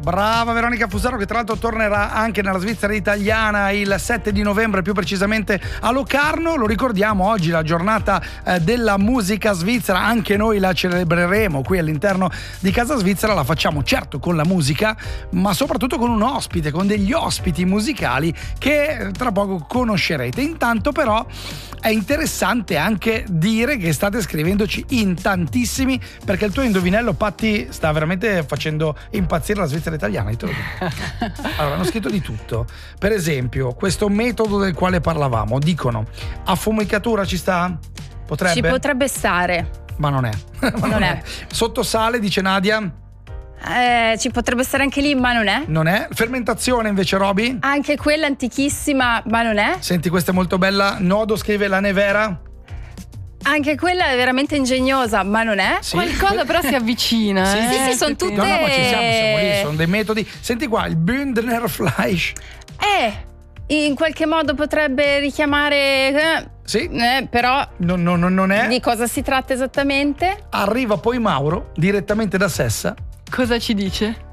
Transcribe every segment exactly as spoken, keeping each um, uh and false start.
Brava Veronica Fusaro, che tra l'altro tornerà anche nella Svizzera italiana il sette di novembre, più precisamente a Locarno. Lo ricordiamo, oggi la giornata eh, della musica svizzera, anche noi la celebreremo qui all'interno di Casa Svizzera. La facciamo certo con la musica, ma soprattutto con un ospite, con degli ospiti musicali che tra poco conoscerete. Intanto però è interessante anche dire che state scrivendoci in tantissimi, perché il tuo indovinello, Patti, sta veramente facendo impazzire la Svizzera italiana, io te lo dico. Allora, hanno scritto di tutto. Per esempio, questo metodo del quale parlavamo, dicono affumicatura ci sta? Potrebbe? Ci potrebbe stare. Ma non è. Ma non, non è. è. Sotto sale, dice Nadia? Eh, ci potrebbe stare anche lì, ma non è. Non è. Fermentazione invece, Roby? Anche quella antichissima, ma non è. Senti, questa è molto bella. Nodo scrive la nevera. Anche quella è veramente ingegnosa, ma non è. Sì, qualcosa però si avvicina. Sì, eh? sì, sì, sono tutte. No, no, ma ci siamo, siamo lì, sono dei metodi. Senti qua, il Bündnerfleisch. Eh, in qualche modo potrebbe richiamare. Eh, sì. Eh, però. No, no, no, non è. Di cosa si tratta esattamente? Arriva poi Mauro, direttamente da Sessa. Cosa ci dice?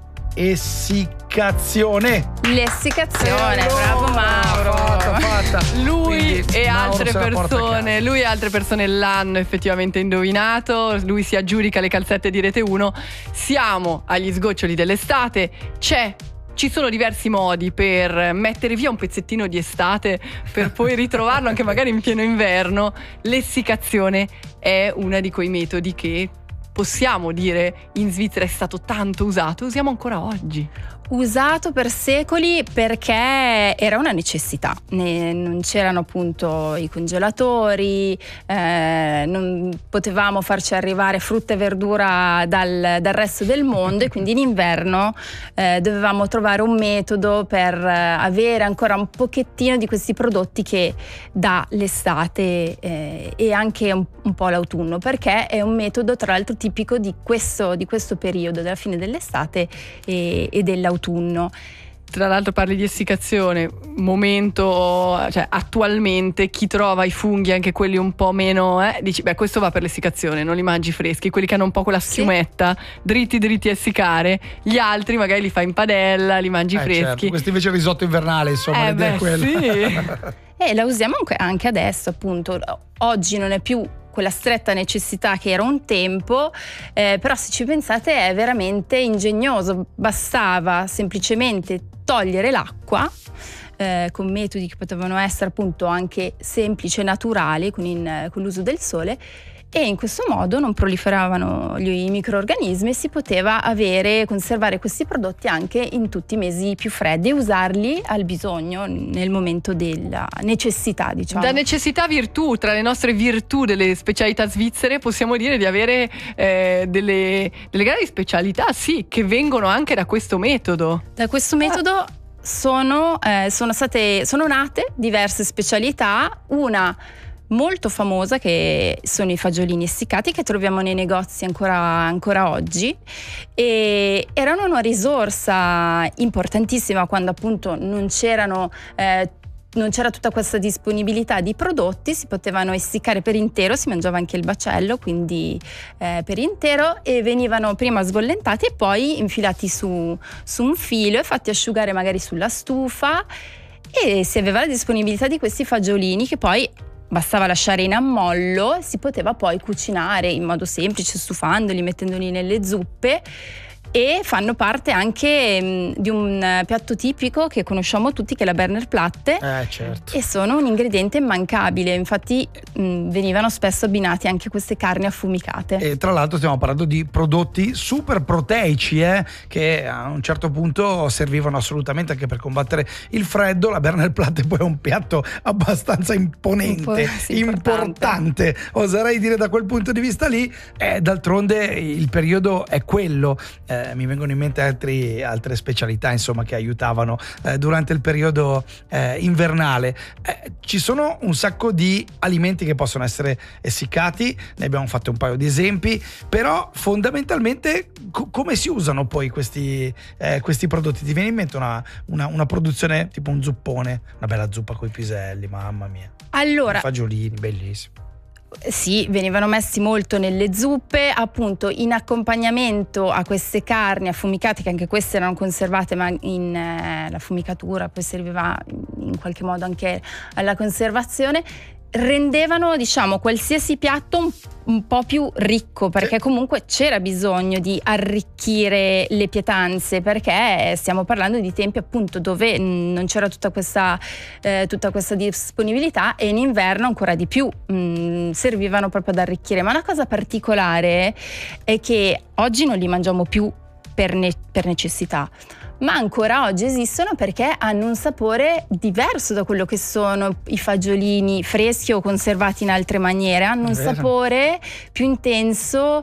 Essiccazione. L'essiccazione, bravo Mauro. Fatta, fatta. Lui Quindi, e Mauro altre persone, lui e altre persone l'hanno effettivamente indovinato. Lui si aggiudica le calzette di Rete uno. Siamo agli sgoccioli dell'estate. C'è Ci sono diversi modi per mettere via un pezzettino di estate per poi ritrovarlo anche magari in pieno inverno. L'essiccazione è uno di quei metodi che possiamo dire in Svizzera è stato tanto usato, usiamo ancora oggi. Usato per secoli perché era una necessità, ne, non c'erano appunto i congelatori, eh, non potevamo farci arrivare frutta e verdura dal, dal resto del mondo e quindi in inverno eh, dovevamo trovare un metodo per avere ancora un pochettino di questi prodotti che dà l'estate eh, e anche un, un po' l'autunno, perché è un metodo tra l'altro tipico di questo, di questo periodo, della fine dell'estate e, e dell'autunno. Tra l'altro parli di essiccazione, momento, cioè attualmente chi trova i funghi, anche quelli un po' meno, eh, dici beh questo va per l'essiccazione, non li mangi freschi, quelli che hanno un po' quella schiumetta, sì, dritti dritti a essiccare, gli altri magari li fai in padella, li mangi eh, freschi. Certo. Questi invece il risotto invernale, insomma, eh, l'idea beh, è quella. Sì. E la usiamo anche adesso, appunto. Oggi non è più quella stretta necessità che era un tempo, eh, però se ci pensate è veramente ingegnoso, bastava semplicemente togliere l'acqua eh, con metodi che potevano essere appunto anche semplici e naturali con, in, con l'uso del sole, e in questo modo non proliferavano gli microrganismi e si poteva avere, conservare questi prodotti anche in tutti i mesi più freddi e usarli al bisogno nel momento della necessità, diciamo. Da necessità virtù, tra le nostre virtù delle specialità svizzere possiamo dire di avere eh, delle, delle grandi specialità, sì, che vengono anche da questo metodo. Da questo metodo sono, eh, sono state, sono nate diverse specialità, una molto famosa che sono i fagiolini essiccati che troviamo nei negozi ancora, ancora oggi, e erano una risorsa importantissima quando appunto non c'erano eh, non c'era tutta questa disponibilità di prodotti, si potevano essiccare per intero, si mangiava anche il bacello, quindi eh, per intero, e venivano prima sbollentati e poi infilati su, su un filo e fatti asciugare magari sulla stufa, e si aveva la disponibilità di questi fagiolini che poi bastava lasciare in ammollo, si poteva poi cucinare in modo semplice, stufandoli, mettendoli nelle zuppe, e fanno parte anche mh, di un piatto tipico che conosciamo tutti, che è la Berner Platte, eh, certo. e sono un ingrediente immancabile, infatti mh, venivano spesso abbinati anche queste carni affumicate. E tra l'altro stiamo parlando di prodotti super proteici, eh, che a un certo punto servivano assolutamente anche per combattere il freddo. La Berner Platte poi è un piatto abbastanza imponente, sì, importante. importante, oserei dire da quel punto di vista lì, eh, d'altronde il periodo è quello. Eh, mi vengono in mente altri, altre specialità insomma che aiutavano eh, durante il periodo eh, invernale. Eh, ci sono un sacco di alimenti che possono essere essiccati, ne abbiamo fatto un paio di esempi, però fondamentalmente co- come si usano poi questi, eh, questi prodotti? Ti viene in mente una, una, una produzione tipo un zuppone, una bella zuppa coi piselli, mamma mia, Allora, i fagiolini, bellissimo. Sì, venivano messi molto nelle zuppe, appunto in accompagnamento a queste carni affumicate, che anche queste erano conservate ma in eh, la fumicatura poi serviva in qualche modo anche alla conservazione, rendevano, diciamo, qualsiasi piatto un, un po' più ricco, perché comunque c'era bisogno di arricchire le pietanze, perché stiamo parlando di tempi appunto dove non c'era tutta questa, eh, tutta questa disponibilità, e in inverno ancora di più mh, servivano proprio ad arricchire. Ma una cosa particolare è che oggi non li mangiamo più per, ne- per necessità, ma ancora oggi esistono perché hanno un sapore diverso da quello che sono i fagiolini freschi o conservati in altre maniere. Hanno un sapore più intenso,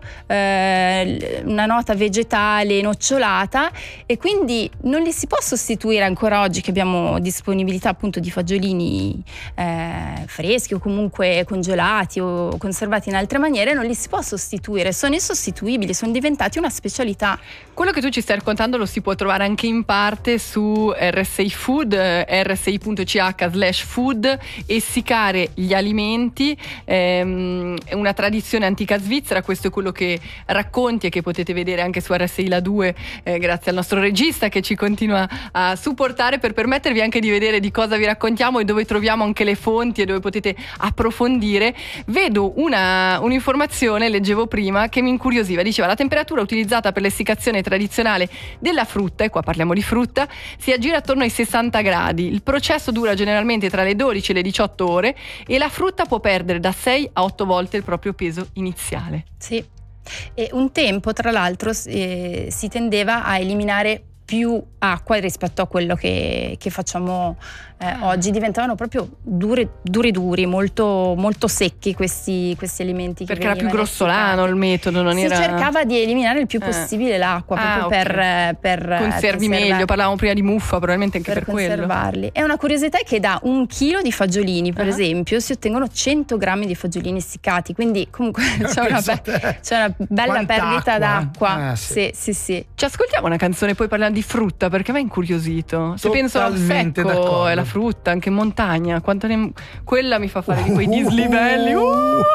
eh, una nota vegetale, nocciolata, e quindi non li si può sostituire ancora oggi che abbiamo disponibilità appunto di fagiolini eh, freschi o comunque congelati o conservati in altre maniere. Non li si può sostituire, sono insostituibili, sono diventati una specialità. Quello che tu ci stai raccontando lo si può trovare anche in parte su R S I Food, r s i punto c h slash food. Essiccare gli alimenti ehm, è una tradizione antica svizzera, questo è quello che racconti e che potete vedere anche su R S I La due, eh, grazie al nostro regista che ci continua a supportare per permettervi anche di vedere di cosa vi raccontiamo e dove troviamo anche le fonti e dove potete approfondire. Vedo una, un'informazione, leggevo prima, che mi incuriosiva, diceva: la temperatura utilizzata per l'essiccazione tradizionale della frutta, e qua parliamo di frutta, si aggira attorno ai sessanta gradi. Il processo dura generalmente tra le dodici e le diciotto ore e la frutta può perdere da sei a otto volte il proprio peso iniziale. Sì, e un tempo tra l'altro eh, si tendeva a eliminare più acqua rispetto a quello che, che facciamo eh, oggi. Diventavano proprio duri duri duri, molto, molto secchi questi, questi alimenti, perché era più grossolano il metodo, non si era... cercava di eliminare il più possibile eh. l'acqua, proprio ah, okay. per, per conservi meglio. Parlavamo prima di muffa, probabilmente anche per, per quello. Conservarli. E una curiosità è che da un chilo di fagiolini, per uh-huh. esempio, si ottengono cento grammi di fagiolini essiccati, quindi comunque c'è una, be- c'è una bella Quanta perdita acqua. d'acqua. Ah, sì. Sì, sì, sì. Ci ascoltiamo una canzone, poi parliamo di frutta, perché mi ha incuriosito. Se penso al secco d'accordo. E alla frutta, anche in montagna, quanto ne... quella mi fa fare di quei dislivelli. Uh!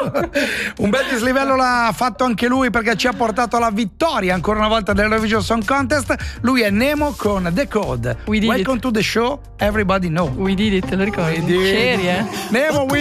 Un bel dislivello l'ha fatto anche lui, perché ci ha portato alla vittoria ancora una volta dell'Eurovision Song Contest. Lui è Nemo con The Code. Welcome it. to the show, everybody know. We did it, lo ricordi? We did. C'eri, eh? Nemo, we